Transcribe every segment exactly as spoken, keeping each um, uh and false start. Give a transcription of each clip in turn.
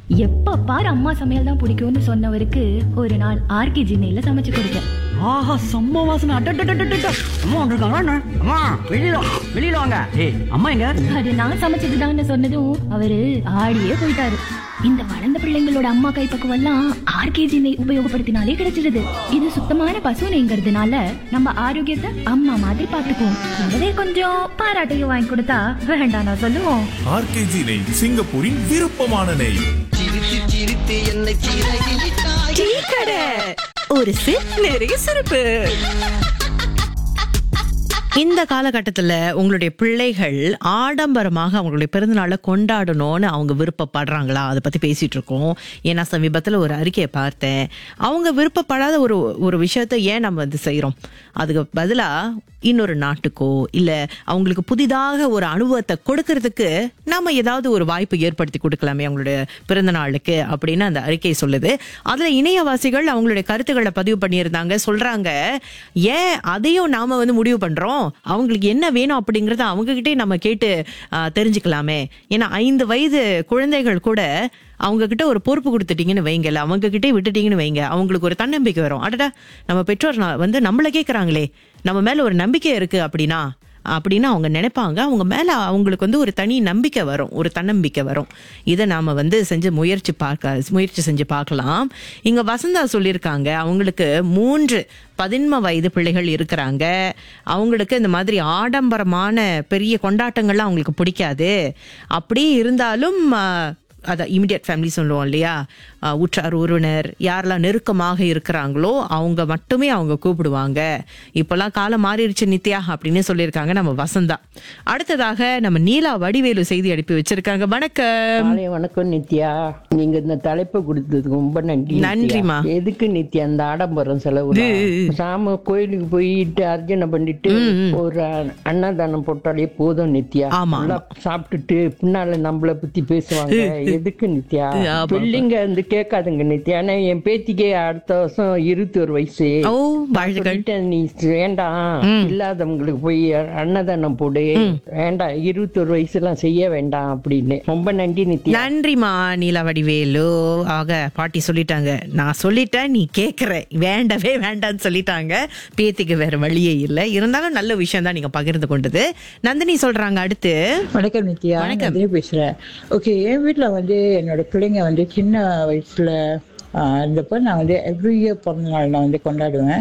எப்ப பாரு அம்மா சமையல் தான் பிடிக்கும்னு சொன்னவருக்கு ஒரு நாள் ஆர்கே ஜின்னையில சமைச்சு கொடுத்தேன். ஆஹா, செம்ம வாசனை. அட்டட்டட்டட்டட்ட. அம்மா வந்திருக்காங்க அண்ணா. அம்மா வெளியில வா, வெளியில வாங்க. ஏய், அம்மா எங்க? அது நான் சமைச்சதுதான்னு சொன்னதும் அவரு ஆடியே போயிட்டாரு. இந்த வளர்ந்த பிள்ளைங்களோட அம்மா கைப்பக்குவம் எல்லாம் ஆர்கே ஜின்னை உபயோகப்படுத்தினாலே கிடைச்சிடுது. இது சுத்தமான பசு நெய்ங்கிறதுனால நம்ம ஆரோக்கியத்தை அம்மா மாதிரி பாத்துக்குவோம். கூடவே கொஞ்சம் பாராட்டையும் வாங்கி கொடுத்தா வேண்டாம் நான் சொல்லுவோம். ஆர்கேஜி நெய், சிங்கப்பூரின் விருப்பமான நெய். ஒரு சிப் நிறைய சிறப்பு. இந்த காலகட்டத்துல உங்களுடைய பிள்ளைகள் ஆடம்பரமாக அவங்களுடைய பிறந்தநாளை கொண்டாடணும்னு அவங்க விருப்பப்படுறாங்களா, அதை பத்தி பேசிட்டு இருக்கோம். ஏன்னா சமீபத்துல ஒரு அறிக்கையை பார்த்தேன். அவங்க விருப்பப்படாத ஒரு ஒரு விஷயத்த ஏன் நம்ம வந்து செய்யறோம், அதுக்கு பதிலா இன்னொரு நாட்டுக்கோ இல்ல அவங்களுக்கு புதிதாக ஒரு அனுபவத்தை கொடுக்கறதுக்கு நாம ஏதாவது ஒரு வாய்ப்பு ஏற்படுத்தி கொடுக்கலாமே அவங்களுடைய பிறந்த நாளுக்கு அப்படின்னு அந்த அறிக்கை சொல்லுது. அதுல இணையவாசிகள் அவங்களுடைய கருத்துக்களை பதிவு பண்ணியிருந்தாங்க. சொல்றாங்க, ஏன் அதையும் நாம வந்து முடிவு பண்றோம், அவங்களுக்கு என்ன வேணும் அப்படிங்கறத அவங்க கிட்டே நம்ம கேட்டு தெரிஞ்சுக்கலாமே. ஏன்னா ஐந்து வயது குழந்தைகள் கூட அவங்க கிட்ட ஒரு பொறுப்பு கொடுத்துட்டீங்கன்னு வைங்கல, அவங்க கிட்டே விட்டுட்டீங்கன்னு வைங்க, அவங்களுக்கு ஒரு தன்னம்பிக்கை வரும். அடடா, நம்ம பெற்றோர் வந்து நம்மள கேட்கறாங்களே, நம்ம மேல ஒரு நம்பிக்கை இருக்கு அப்படின்னா அப்படின்னு அவங்க நினைப்பாங்க. அவங்க மேல அவங்களுக்கு வந்து ஒரு தனி நம்பிக்கை வரும், ஒரு தன்னம்பிக்கை வரும். இதை நாம வந்து செஞ்சு முயற்சி பார்க்க முயற்சி செஞ்சு பார்க்கலாம். இங்க வசந்தா சொல்லியிருக்காங்க, அவங்களுக்கு மூன்று பதின்ம வயது பிள்ளைகள் இருக்கிறாங்க. அவங்களுக்கு இந்த மாதிரி ஆடம்பரமான பெரிய கொண்டாட்டங்கள்லாம் அவங்களுக்கு பிடிக்காது. அப்படியே இருந்தாலும் அதான் இமிடியட் ஃபேமிலி சொல்லுவோம் இல்லையா, உற்றார் உறவினர் யாரெல்லாம் நெருக்கமாக இருக்கிறாங்களோ அவங்க மட்டுமே அவங்க கூப்பிடுவாங்க. இப்பெல்லாம் காலம் மாறிடுச்சு நித்யா அப்படின்னு சொல்லியிருக்காங்க நம்ம வசந்தா. அடுத்ததாக நம்ம நீலா வடிவேலு செய்தி அனுப்பி வச்சிருக்காங்க. வணக்கம். வணக்கம் நித்யா, நீங்க இந்த தலைப்பு கொடுத்ததுக்கு ரொம்ப நன்றி. நன்றிமா. எதுக்கு நித்யா இந்த ஆடம்பரம் செலவு? சாம கோயிலுக்கு போயிட்டு அர்ச்சனை பண்ணிட்டு ஒரு அன்னதானம் போட்டாலே போதும் நித்யா. சாப்பிட்டுட்டு பின்னால நம்மள பத்தி பேசுவாங்க. எதுக்கு நித்யா? பிள்ளைங்க வந்து கேட்காதுங்க நித்யா. ஆனா என் பேத்திக்கே அடுத்த வருஷம் இருபத்தி ஒரு வயசு. நீ வேண்டாம், இல்லாதவங்களுக்கு போய் அன்னதானம் போடு, வேண்டாம் இருபத்தி ஒரு வயசு எல்லாம் செய்ய வேண்டாம் அப்படின்னு. ரொம்ப நன்றி நித்யா. நன்றிமா நீலா வடிவேலு. ஆக பாட்டி சொல்லிட்டாங்க, நான் சொல்லிட்டேன் நீ கேக்குற, வேண்டவே வேண்டான்னு சொல்லிட்டாங்க. பேத்திக்கு வேற வழியே இல்லை. இருந்தாலும் நல்ல விஷயம் தான் நீங்க பகிர்ந்து கொண்டது. நந்தினி சொல்றாங்க அடுத்து. வணக்கம் நித்யா, நந்தினி பேசுறேன். ஓகே, என் வீட்டுல வந்து என்னோட பிள்ளைங்க வந்து சின்ன வயசுல இருந்தப்போ நான் வந்து எவ்ரி இயர் பிறந்த நாள் நான் வந்து கொண்டாடுவேன்.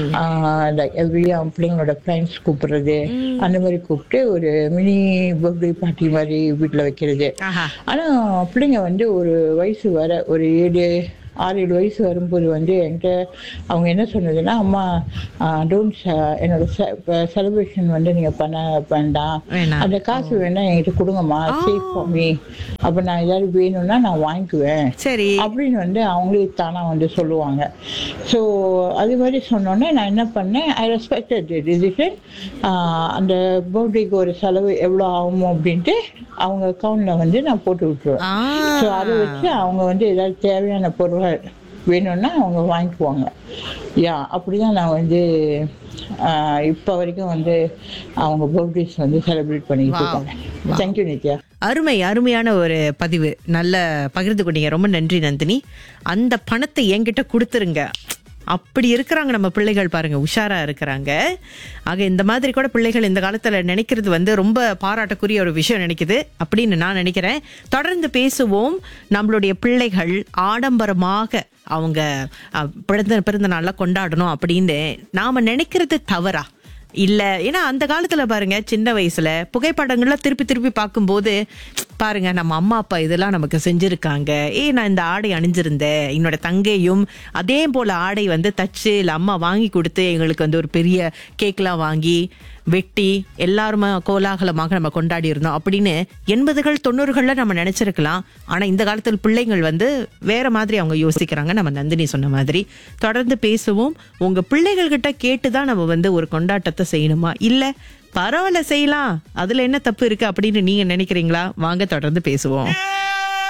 எவ்ரி இயர் அவன் பிள்ளைங்களோட ஃப்ரெண்ட்ஸ் கூப்பிடுறது, அந்த மாதிரி கூப்பிட்டு ஒரு மினி பர்த்டே பார்ட்டி மாதிரி வீட்டுல வைக்கிறது. ஆனா பிள்ளைங்க வந்து ஒரு வயசு வர ஒரு ஏழு ஆறு ஏழு வயசு வரும்போது வந்து என்கிட்ட அவங்க என்ன சொன்னதுன்னா, அம்மா டோன்ட் என்னோட செலிப்ரேஷன் வந்து நீங்க பண்ண வேண்டாம், அந்த காசு வேணா என்கிட்ட கொடுங்கம்மா, சேவ் ஃபார் மீ, அப்ப நான் ஏதாவது வேணும்னா நான் வாங்கிக்குவேன் சரி அப்படின்னு வந்து அவங்களே தானா வந்து சொல்லுவாங்க. ஸோ அது மாதிரி சொன்னோன்னே நான் என்ன பண்ணேன், ஐ ரெஸ்பெக்டட் தி டிசிஷன். அந்த பர்த்டேக்கு ஒரு செலவு எவ்வளோ ஆகுமோ அப்படின்ட்டு அவங்க அக்கௌண்ட்ல வந்து நான் போட்டு விட்டுருவேன். ஸோ அதை வச்சு அவங்க வந்து ஏதாவது தேவையான பொருள் வேணும்னா அவங்க வாங்கிக்குவாங்க. யா அப்படிதான் நான் வந்து இப்போ வரைக்கும் வந்து அவங்க பர்த்டேஸ் வந்து செலிப்ரேட் பண்ணிட்டு இருக்காங்க. தேங்க்யூ நித்யா. அருமை, அருமையான ஒரு பதிவு, நல்ல பகிர்ந்து கொண்டீங்க. ரொம்ப நன்றி நந்தினி. அந்த பணத்தை என்கிட்ட கொடுத்துருங்க, அப்படி இருக்கிறாங்க நம்ம பிள்ளைகள், பாருங்க உஷாரா இருக்கிறாங்க. ஆக இந்த மாதிரி கூட பிள்ளைகள் இந்த காலத்துல நினைக்கிறது வந்து ரொம்ப பாராட்டக்குரிய ஒரு விஷயம் நினைக்குது அப்படின்னு நான் நினைக்கிறேன். தொடர்ந்து பேசுவோம். நம்மளுடைய பிள்ளைகள் ஆடம்பரமாக அவங்க பிறந்த பிறந்த நாள்ல கொண்டாடணும் அப்படின்னு நாம நினைக்கிறது தவறா இல்ல? ஏன்னா அந்த காலத்துல பாருங்க, சின்ன வயசுல புகைப்படங்கள்ல திருப்பி திருப்பி பார்க்கும்போது பாருங்க நம்ம அம்மா அப்பா இதெல்லாம் நமக்கு செஞ்சிருக்காங்க. ஏ நான் இந்த ஆடை அணிஞ்சிருந்தேன், என்னோட தங்கையும் அதே போல ஆடை வந்து தச்சு இல்ல அம்மா வாங்கி கொடுத்து எங்களுக்கு வந்து ஒரு பெரிய கேக்லாம் வாங்கி வெட்டி எல்லாருமே கோலாகலமாக நம்ம கொண்டாடி இருந்தோம் அப்படின்னு எண்பதுகள் தொண்ணூறுகள்ல நம்ம நினைச்சிருக்கலாம். ஆனா இந்த காலத்தில் பிள்ளைங்கள் வந்து வேற மாதிரி அவங்க யோசிக்கிறாங்க. நம்ம நந்தினி சொன்ன மாதிரி தொடர்ந்து பேசுவோம். உங்க பிள்ளைகள் கிட்ட கேட்டுதான் நம்ம வந்து ஒரு கொண்டாட்டத்தை செய்யணுமா, இல்ல பரவாயில்ல செய்யலாம் அதுல என்ன தப்பு இருக்கு அப்படின்னு நீங்க நினைக்கிறீங்களா? வாங்க தொடர்ந்து பேசுவோம்.